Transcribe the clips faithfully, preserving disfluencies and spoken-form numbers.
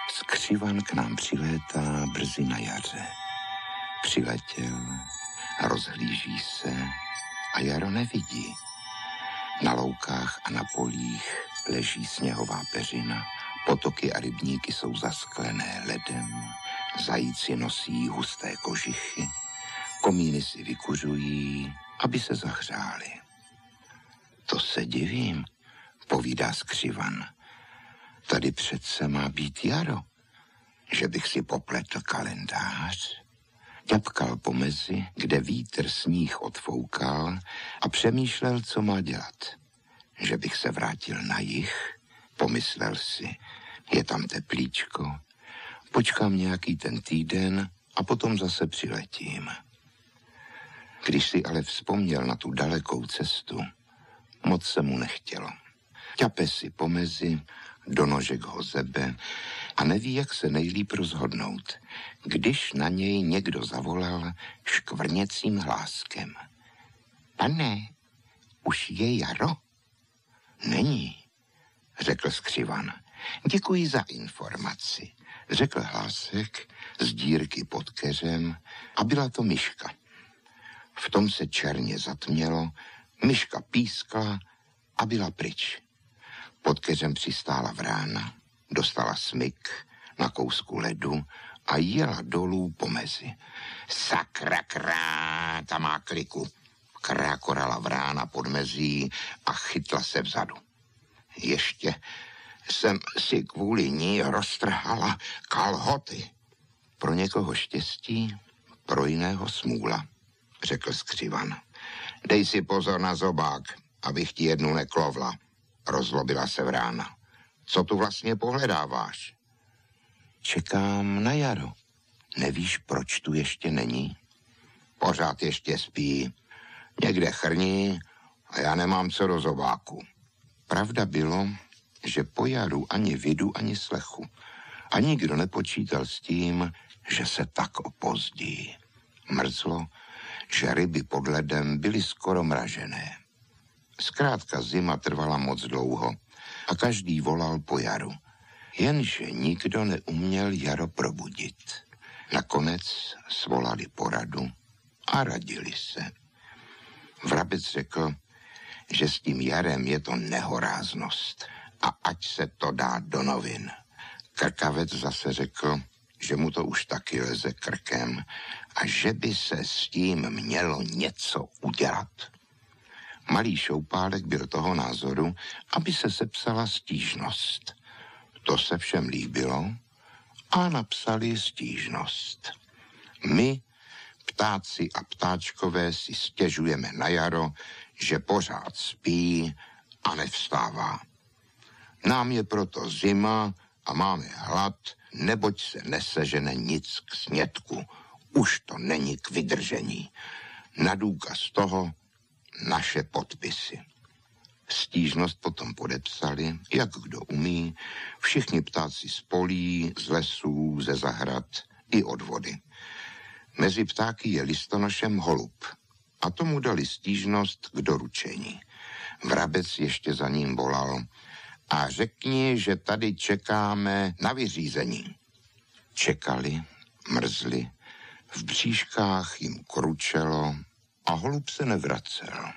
Skřivan k nám přilétá brzy na jaře. Přiletěl, rozhlíží se a jaro nevidí. Na loukách a na polích leží sněhová peřina, potoky a rybníky jsou zasklené ledem, zajíci nosí husté kožichy, komíny si vykuřují, aby se zahřály. To se divím, povídá Skřivan. Tady přece má být jaro, že bych si popletl kalendář. Ťapkal po mezi, kde vítr sníh odfoukal a přemýšlel, co má dělat. Že bych se vrátil na jih, pomyslel si, je tam teplíčko, počkám nějaký ten týden a potom zase přiletím. Když si ale vzpomněl na tu dalekou cestu, moc se mu nechtělo. Ťape si po mezi, do nožek ho zebe a neví, jak se nejlíp rozhodnout, když na něj někdo zavolal škvrněcím hláskem. Pane, už je jaro? Není, řekl Skřivan. Děkuji za informaci, řekl hlásek z dírky pod keřem a byla to myška. V tom se černě zatmělo, myška pískla a byla pryč. Pod keřem přistála vrána, dostala smyk na kousku ledu a jela dolů po mezi. Sakra krá, ta má kliku, krákorala vrána pod mezí a chytla se vzadu. Ještě jsem si kvůli ní roztrhala kalhoty. Pro někoho štěstí, pro jiného smůla, řekl Skřivan. Dej si pozor na zobák, abych ti jednu neklovla. Rozlobila se vrána. Co tu vlastně pohledáváš? Čekám na jaro. Nevíš, proč tu ještě není? Pořád ještě spí. Někde chrní a já nemám co do zobáku. Pravda bylo, že po jaru ani vidu, ani slechu. A nikdo nepočítal s tím, že se tak opozdí. Mrzlo, že ryby pod ledem byly skoro mražené. Zkrátka zima trvala moc dlouho a každý volal po jaru. Jenže nikdo neuměl jaro probudit. Nakonec svolali poradu a radili se. Vrabec řekl, že s tím jarem je to nehoráznost a ať se to dá do novin. Krkavec zase řekl, že mu to už taky leze krkem a že by se s tím mělo něco udělat. Malý šoupálek byl toho názoru, aby se sepsala stížnost. To se všem líbilo a napsali stížnost. My, ptáci a ptáčkové, si stěžujeme na jaro, že pořád spí a nevstává. Nám je proto zima a máme hlad, neboť se nesežene nic k snědku. Už to není k vydržení. Na důkaz toho naše podpisy. Stížnost potom podepsali, jak kdo umí, všichni ptáci z polí, z lesů, ze zahrad i od vody. Mezi ptáky je listonošem holub a tomu dali stížnost k doručení. Vrabec ještě za ním volal a řekni, že tady čekáme na vyřízení. Čekali, mrzli, v bříškách jim kručelo a holub se nevracel.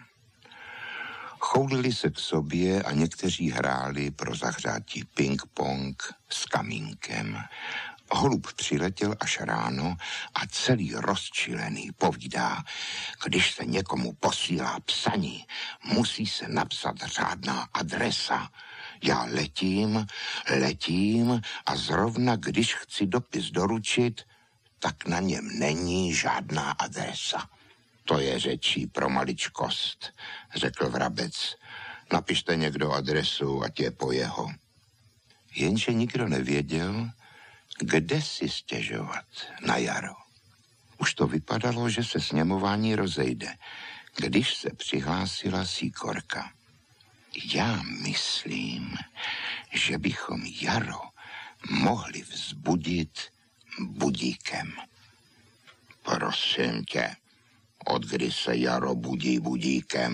Choulili se k sobě a někteří hráli pro zahřátí ping-pong s kamínkem. Holub přiletěl až ráno a celý rozčilený povídá, když se někomu posílá psaní, musí se napsat řádná adresa. Já letím, letím a zrovna když chci dopis doručit, tak na něm není žádná adresa. To je řečí pro maličkost, řekl Vrabec. Napište někdo adresu, ať je po jeho. Jenže nikdo nevěděl, kde si stěžovat na jaro. Už to vypadalo, že se sněmování rozejde, když se přihlásila Síkorka. Já myslím, že bychom jaro mohli vzbudit budíkem. Prosím tě, od kdy se jaro budí budíkem?